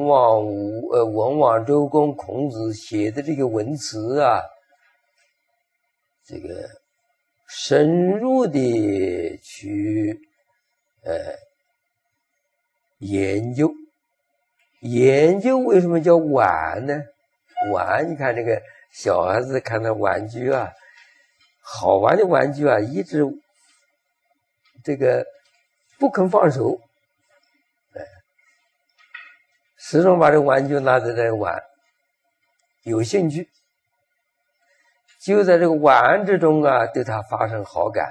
文王周公孔子写的这个文辞啊，这个深入的去研究为什么叫玩呢？玩，你看这个小孩子看到玩具啊，好玩的玩具啊，一直这个不肯放手，始终把这玩具拿在这玩，有兴趣，就在这个玩之中啊，对他发生好感。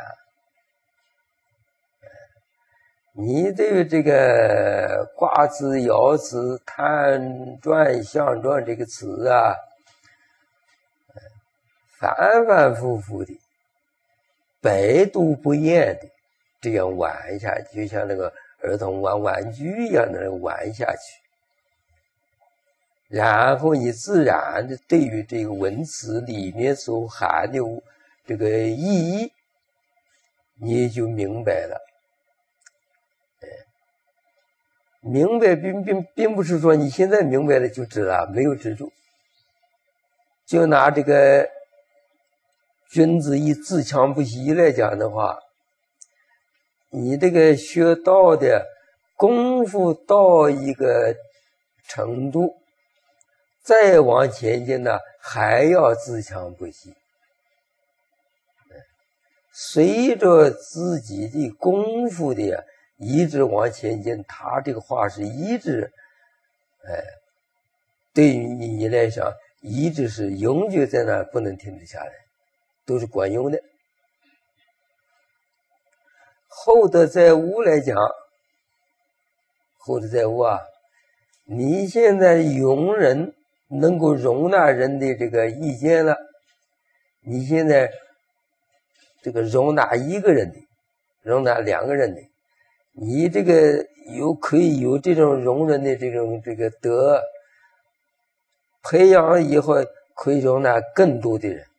你对于这个卦辞、爻辞、探传、象传这个词啊，反反复复的，百读不厌的这样玩下去，就像那个儿童玩玩具一样的玩下去，然后你自然的对于这个文词里面所含的这个意义，你就明白了。明白并不是说你现在明白了就知了，没有知住。就拿这个君子以自强不息来讲的话，你这个学道的功夫到一个程度，再往前进呢，还要自强不息。随着自己的功夫的一直往前进，他这个话是一直对于你来讲一直是永久在那，不能停止下来，都是管用的。厚德载物来讲，厚德载物啊，你现在容忍能够容纳人的这个意见了，你现在这个容纳一个人的，容纳两个人的，你这个可以有这种容忍的这个德，培养以后可以容纳更多的人，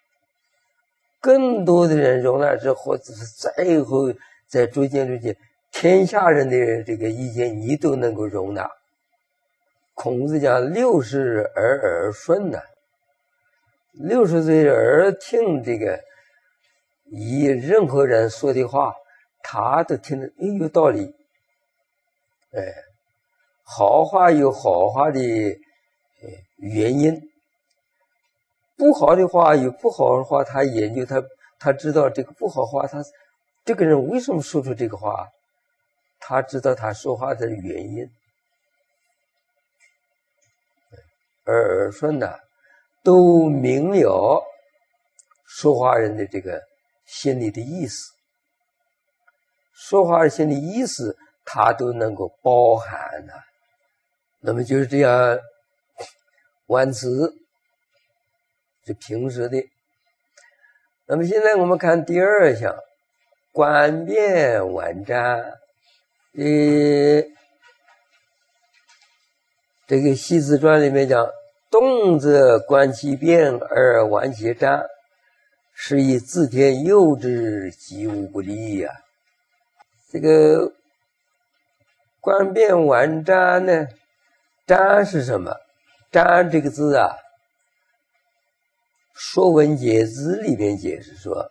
更多的人容纳之后，再以后再逐渐天下人的这个意见你都能够容纳。孔子讲60而耳顺呐，60岁耳听这个以任何人说的话，他都听得有道理。好话有好话的原因，不好的话有不好的话，他研究他知道这个不好话，他这个人为什么说出这个话，他知道他说话的原因。耳顺呢，都明了说话人的这个心里的意思，说话人心里意思他都能够包含的。那么就是这样玩词是平时的。那么现在我们看第二项，观变玩占。这个系辞传里面讲，动则观其变而玩其占，是以自天佑之，吉无不利呀。这个观变玩占呢，占是什么？占这个字啊，《说文解字》里面解释说，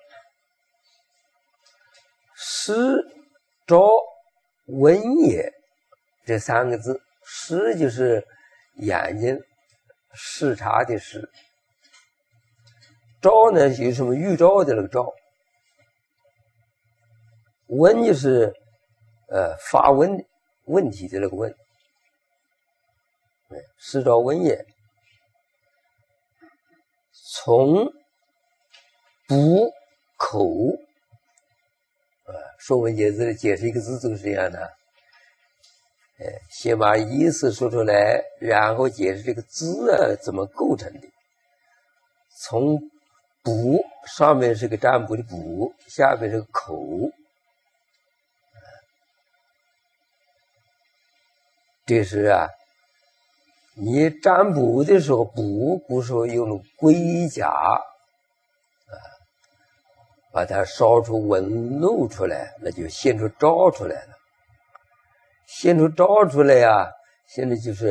视照闻也，这三个字，视就是眼睛视察的视，照呢有什么预兆的那个照，闻就是发问问题的那个问，视照闻也，从补口，说文解字解释一个字就是这样的，先把意思说出来，然后解释这个字啊怎么构成的。从补上面是个占卜的卜，下面是个口，这是啊，你占卜的时候，卜不是用龟甲把它烧出纹路出来，那就现出招出来了。现出招出来啊，现在就是